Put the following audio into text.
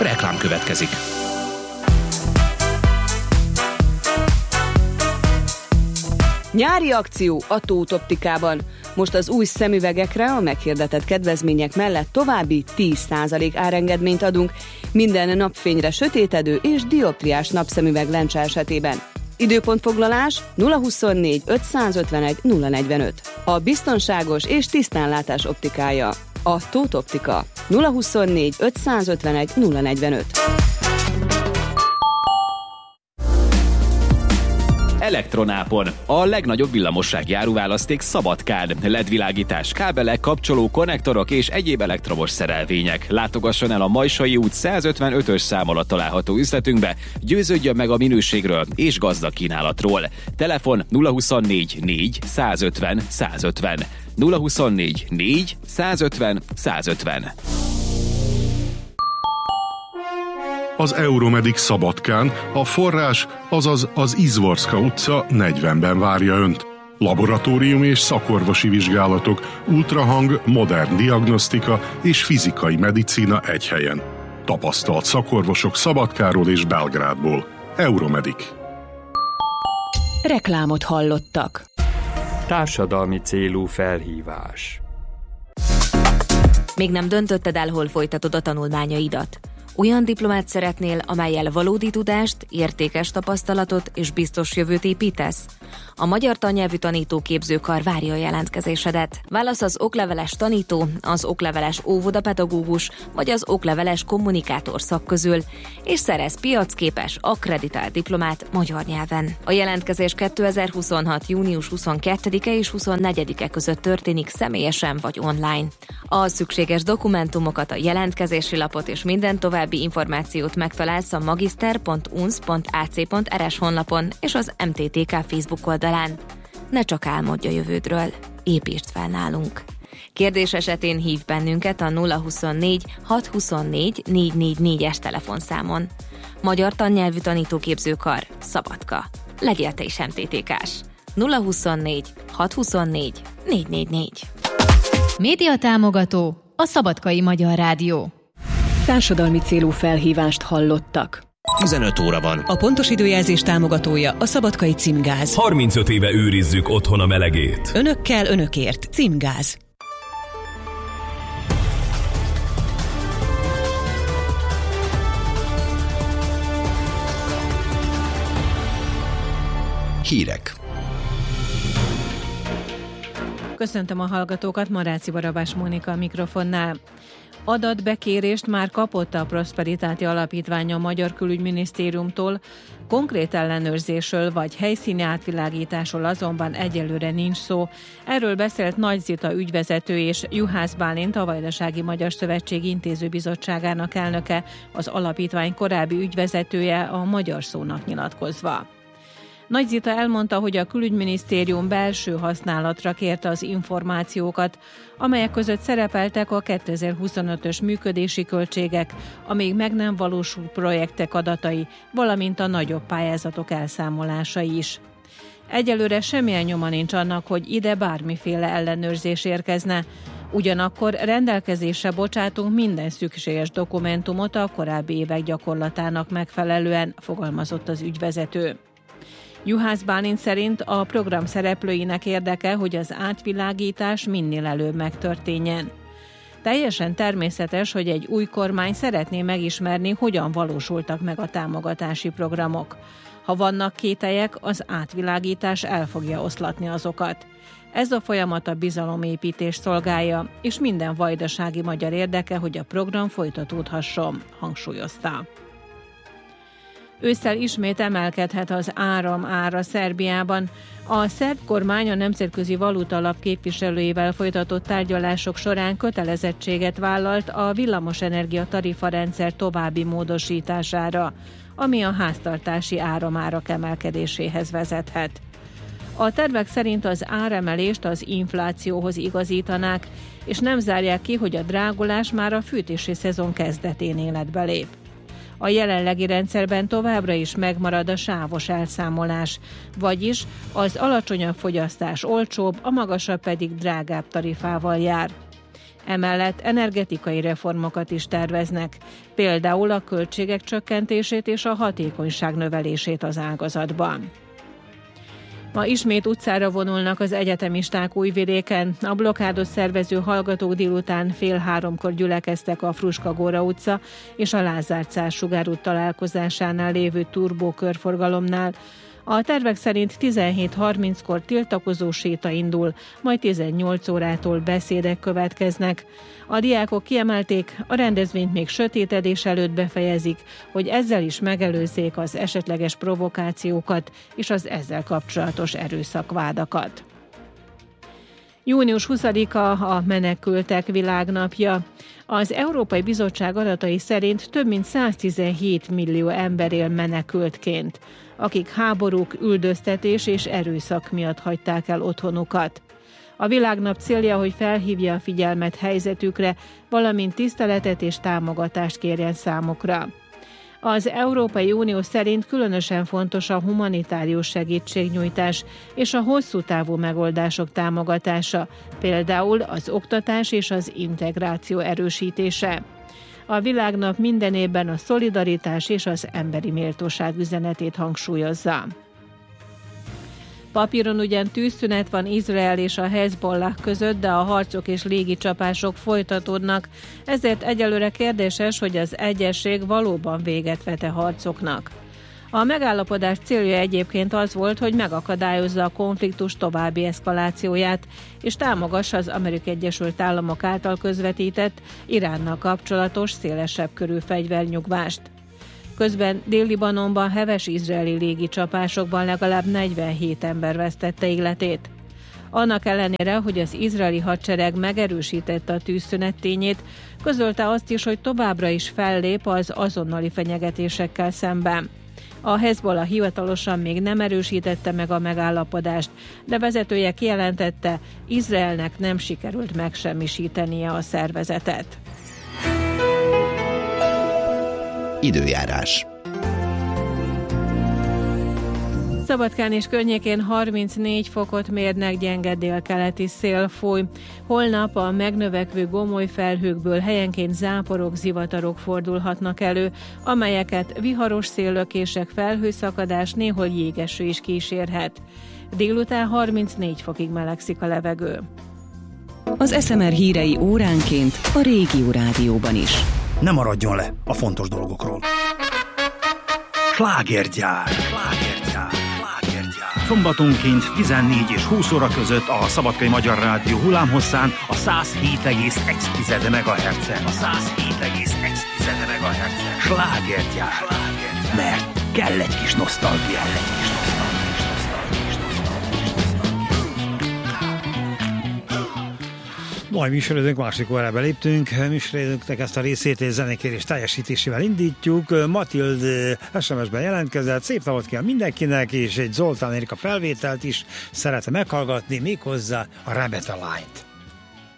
Reklám következik. Nyári akció a Tóth Optikában. Most az új szemüvegekre a meghirdetett kedvezmények mellett további 10% árengedményt adunk minden napfényre sötétedő és dioptriás napszemüveg lencse esetében. Időpontfoglalás 024 551 045. A biztonságos és tisztánlátás optikája. A Tóth Optika. 024 551 045. Elektronápon. A legnagyobb villamossági áruválaszték Szabadkán. LED-világítás, kábelek, kapcsoló, konnektorok és egyéb elektromos szerelvények. Látogasson el a Majsai út 155-ös szám alatt található üzletünkbe, győződjön meg a minőségről és gazdag kínálatról. Telefon 024 4 150 150. 024 4 150 150. Az Euromedic Szabadkán a forrás, azaz az Izvorska utca 40-ben várja Önt. Laboratórium és szakorvosi vizsgálatok, ultrahang, modern diagnosztika és fizikai medicína egy helyen. Tapasztalt szakorvosok Szabadkáról és Belgrádból. Euromedic. Reklámot hallottak. Társadalmi célú felhívás. Még nem döntötted el, hol folytatod a tanulmányaidat? Olyan diplomát szeretnél, amellyel valódi tudást, értékes tapasztalatot és biztos jövőt építesz? A Magyar Tannyelvű Tanítóképzőkar várja a jelentkezésedet. Válasz az okleveles tanító, az okleveles óvodapedagógus vagy az okleveles kommunikátor szak közül, és szerez piacképes, akkreditált diplomát magyar nyelven. A jelentkezés 2026. június 22-e és 24-e között történik személyesen vagy online. A szükséges dokumentumokat, a jelentkezési lapot és minden további információt megtalálsz a magister.unsz.ac.rs honlapon és az MTTK Facebook oldalán. Ne csak álmodj a jövődről, építsd fel nálunk. Kérdés esetén hív bennünket a 024 624 444-es telefonszámon. Magyar Tannyelvű Tanítóképzőkar, Szabadka. Legyél te is MTTK-s. 024 624 444. Média támogató a Szabadkai Magyar Rádió. Társadalmi célú felhívást hallottak. 15 óra van. A pontos időjelzés támogatója a Szabadkai Címgáz. 35 éve őrizzük otthon a melegét. Önökkel, önökért. Címgáz. Hírek. Köszöntöm a hallgatókat, Maráci Barabás Mónika a mikrofonnál. Adatbekérést már kapott a Prosperitáti Alapítvány a Magyar Külügyminisztériumtól, konkrét ellenőrzésről vagy helyszíni átvilágításról azonban egyelőre nincs szó. Erről beszélt Nagy Zita ügyvezető és Juhász Bálint, a Vajdasági Magyar Szövetség Intézőbizottságának elnöke, az alapítvány korábbi ügyvezetője a Magyar Szónak nyilatkozva. Nagy Zita elmondta, hogy a Külügyminisztérium belső használatra kérte az információkat, amelyek között szerepeltek a 2025-ös működési költségek, a még meg nem valósult projektek adatai, valamint a nagyobb pályázatok elszámolásai is. Egyelőre semmilyen nyoma nincs annak, hogy ide bármiféle ellenőrzés érkezne, ugyanakkor rendelkezésre bocsátunk minden szükséges dokumentumot a korábbi évek gyakorlatának megfelelően, fogalmazott az ügyvezető. Juhász Bálint szerint a program szereplőinek érdeke, hogy az átvilágítás minél előbb megtörténjen. Teljesen természetes, hogy egy új kormány szeretné megismerni, hogyan valósultak meg a támogatási programok. Ha vannak kételyek, az átvilágítás el fogja oszlatni azokat. Ez a folyamat a bizalomépítést szolgálja, és minden vajdasági magyar érdeke, hogy a program folytatódhasson, hangsúlyozta. Ősszel ismét emelkedhet az áram ára Szerbiában. A szerb kormány a Nemzetközi Valutalap képviselőivel folytatott tárgyalások során kötelezettséget vállalt a villamosenergia tarifarendszer további módosítására, ami a háztartási áramárak emelkedéséhez vezethet. A tervek szerint az áremelést az inflációhoz igazítanák, és nem zárják ki, hogy a drágulás már a fűtési szezon kezdetén életbe lép. A jelenlegi rendszerben továbbra is megmarad a sávos elszámolás, vagyis az alacsonyabb fogyasztás olcsóbb, a magasabb pedig drágább tarifával jár. Emellett energetikai reformokat is terveznek, például a költségek csökkentését és a hatékonyság növelését az ágazatban. Ma ismét utcára vonulnak az egyetemisták Újvidéken. A blokkádot szervező hallgatók délután 14:30 gyülekeztek a Fruska-Góra utca és a Lázár-Cár sugárút találkozásánál lévő turbó körforgalomnál. A tervek szerint 17:30-kor tiltakozó séta indul, majd 18 órától beszédek következnek. A diákok kiemelték, a rendezvényt még sötétedés előtt befejezik, hogy ezzel is megelőzzék az esetleges provokációkat és az ezzel kapcsolatos erőszakvádakat. Június 20-a a Menekültek Világnapja. Az Európai Bizottság adatai szerint több mint 117 millió ember él menekültként, akik háborúk, üldöztetés és erőszak miatt hagyták el otthonukat. A világnap célja, hogy felhívja a figyelmet helyzetükre, valamint tiszteletet és támogatást kérjen számukra. Az Európai Unió szerint különösen fontos a humanitárius segítségnyújtás és a hosszú távú megoldások támogatása, például az oktatás és az integráció erősítése. A világnap minden évben a szolidaritás és az emberi méltóság üzenetét hangsúlyozza. Papíron ugyan tűzszünet van Izrael és a Hezbollah között, de a harcok és légicsapások folytatódnak, ezért egyelőre kérdéses, hogy az egyezség valóban véget vet-e harcoknak. A megállapodás célja egyébként az volt, hogy megakadályozza a konfliktus további eszkalációját, és támogassa az Amerikai Egyesült Államok által közvetített Iránnal kapcsolatos szélesebb körű fegyvernyugvást. Közben Dél-Libanonban heves izraeli légicsapásokban legalább 47 ember vesztette életét. Annak ellenére, hogy az izraeli hadsereg megerősítette a tűzszünet tényét, közölte azt is, hogy továbbra is fellép az azonnali fenyegetésekkel szemben. A Hezbollah hivatalosan még nem erősítette meg a megállapodást, de vezetője kijelentette, Izraelnek nem sikerült megsemmisítenie a szervezetet. Időjárás. Szabadkán és környékén 34 fokot mérnek, gyenge délkeleti szél fúj. Holnap a megnövekvő gomoly felhőkből helyenként záporok, zivatarok fordulhatnak elő, amelyeket viharos széllökések, felhőszakadás, néhol jégeső is kísérhet. Délután 34 fokig melegszik a levegő. Az SMR hírei óránként a Régió Rádióban is. Ne maradjon le a fontos dolgokról. Slágergyár. Szombatonként 14 és 20 óra között a Szabadkai Magyar Rádió hullámhosszán a 107,1 MHz-en. Slágergyár. Mert kell egy kis nosztalgia. Mai műsoridőnk másik órába léptünk. Műsoridőnknek ezt a részét és zenekérés teljesítésével indítjuk. Matild SMS-ben jelentkezett. Szép napot kívánok mindenkinek, és egy Zoltán Erika felvételt is szeretne meghallgatni, méghozzá a Rebeta Line-t.